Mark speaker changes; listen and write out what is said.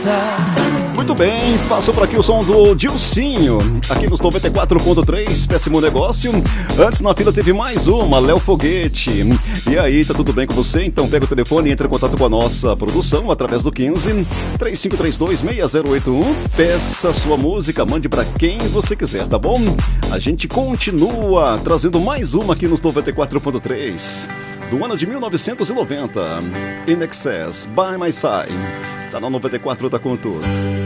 Speaker 1: Muito bem, passo por aqui o som do Dilcinho, aqui nos 94.3, péssimo negócio. Antes na fila teve mais uma, Léo Foguete. E aí, tá tudo bem com você? Então pega o telefone e entra em contato com a nossa produção através do 15 3532 6081. Peça sua música, mande pra quem você quiser, tá bom? A gente continua trazendo mais uma aqui nos 94.3 do ano de 1990. In Excess, By My Side. Tá na 94, tá com tudo.